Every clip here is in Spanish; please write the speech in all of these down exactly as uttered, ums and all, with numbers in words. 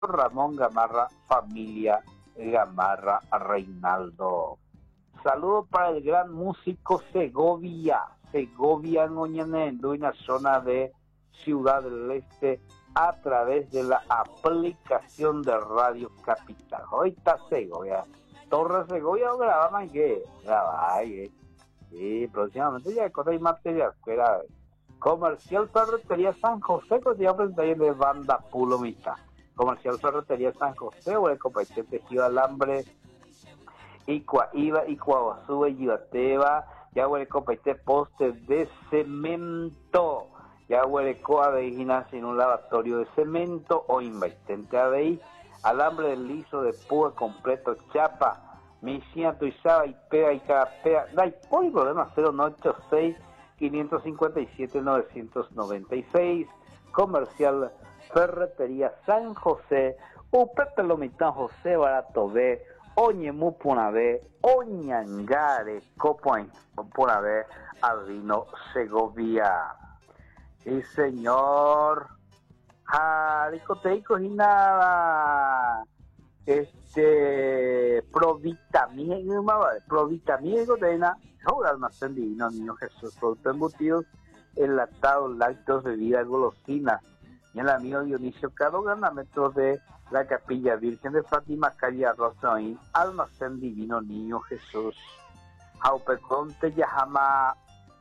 Ramón Gamarra, familia Gamarra Reinaldo. Saludo para el gran músico Segovia, Segovia Noñanendo, en la zona de Ciudad del Este, a través de la aplicación de Radio Capital. Hoy está Segovia. Torre Segovia o grababan que grababa, ¿eh? Sí, próximamente ya hay material fuera. Comercial Ferretería San José, que ya presenté de banda Pulomita. Comercial Ferretería San José, o el compañero tejido alambre, Icua Iba, Icua Sube, Yibateba, ya huele compañero postes de cemento, ya huele coa de gimnasia en un lavatorio de cemento o invertente A D I, alambre de liso de púa completo, chapa, misión tuizaba y pega y carapea, no hay problema, cero nueve ocho seis, cinco cinco siete, nueve nueve seis, Comercial Ferretería San José, Upete Lomitán José Barato B, Oñemú Punabé, Oñangare, Copoin Punabé, Albino Segovia. Sí, señor. Jaricoteico y nada. Este, Provitamien, Provitamien, Godena, no, almacén divino, niño Jesús, productos embutidos, enlatados, lácteos, bebidas, golosinas. Y el amigo Dionisio Cadogan, a metros de la Capilla Virgen de Fátima, calle Arrozoín, almacén divino, niño Jesús. Jaupeconte, Yahama,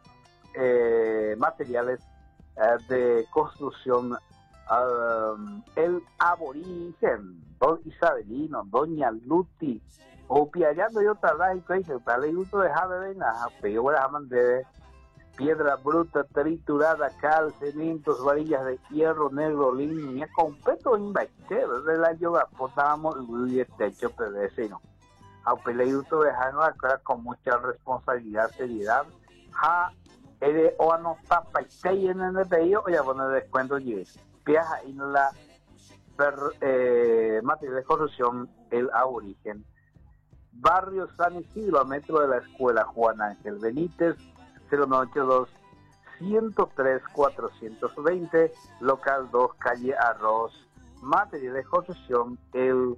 eh, materiales eh, de construcción. Um, el aborigen, don Isabelino, doña Luti, o piallando y otra vez, y que dice, tal y gusto de jave de nada, pero ahora aman de piedra bruta, triturada, cal, cimientos, varillas de hierro negro, línea, completo inverter, de la yoga, potábamos y el techo P V C, ¿no? Aunque le gusto de jano acá con mucha responsabilidad, seriedad, ja, eres o anotar para que en el pedido, o ya poner descuento y viaja en la per, eh, materia de corrupción, el aborigen. Barrio San Isidro, a metro de la escuela Juan Ángel Benítez, cero nueve ocho dos, ciento tres, cuatrocientos veinte, local dos, calle Arroz. Materia de construcción, el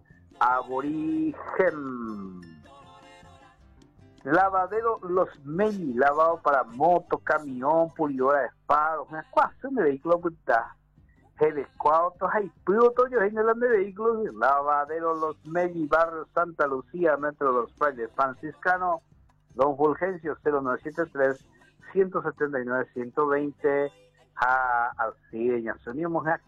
aborigen. Lavadero Los Meli, lavado para moto, camión, pulidora de faros, una ecuación de vehículos brutal. De cuatro hay pilotos yo en el de vehículos. Lavadero Los Meli, barrio Santa Lucía, metro de los Frailes Franciscano, Don Fulgencio, cero nueve siete tres, ciento setenta y nueve, ciento veinte, a Alcideña, sonimos a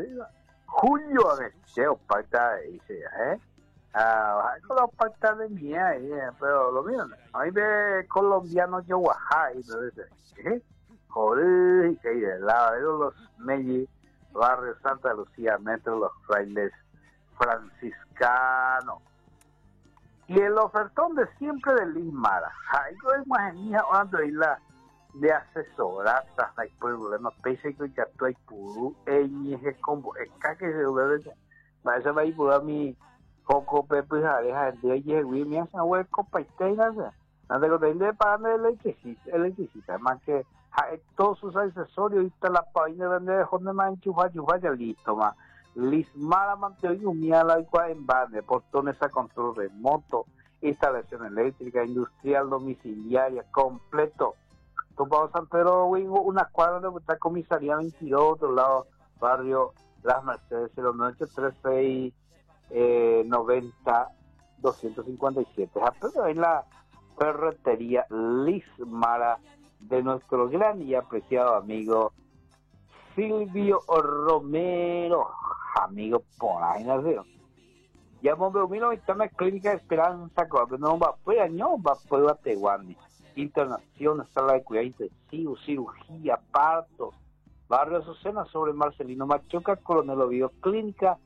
Julio de Cheo, parta, dice, ¿eh? Ah, con los partas de mía, eh, pero lo mío, a mí ve colombiano yo Oaxaca, ¿eh? Joder, que hay de Lavadero Los Meli, barrio Santa Lucía, metro Los Frailes Franciscano. Y el ofertón de siempre de Liz Mara. Algo es más genial cuando hay la de asesoratas, no hay problema, pese que ya estoy puro, eñeje combo, es que se ve, va a ir por mi poco pepe, deja de ella, güey, me hace hueco para itainas, no tengo que ir pagando electricidad, electricidad, más que todos sus accesorios, y está la página de donde más enchufa, enchufa, ya listo, más. Lismara mantenimiento la igual en bande, portones a control remoto, instalación eléctrica, industrial, domiciliaria, completo. Topado San Pedro, una cuadra de la comisaría veintidós, otro lado, barrio Las Mercedes, cero nueve ocho tres seis, noventa, doscientos cincuenta y siete. Pero en la ferretería Lismara de nuestro gran y apreciado amigo Silvio Romero, amigo por ahí no sé. Ya me veo está en la clínica de Esperanza, que no va a poder año, va a poder Tehuani. Internación, sala de cuidado intensivo, cirugía, partos, barrio Azucena sobre Marcelino Machuca, Coronel Oviedo, clínica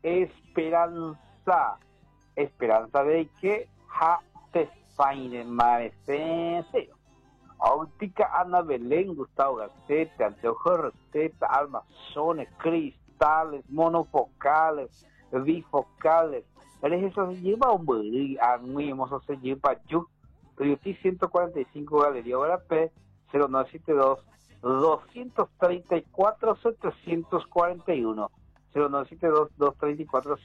Esperanza. Esperanza de que ja te faine maestro. Óptica Ana Belén, Gustavo Gacete, anteojos receta, armazones, cristales, monofocales, bifocales. Eres eso se lleva un buri, a mí hemos se lleva yo. Toyota ciento cuarenta y cinco Galería Hora P, cero nueve siete dos, dos tres cuatro, siete cuatro uno. cero nueve siete dos, dos tres cuatro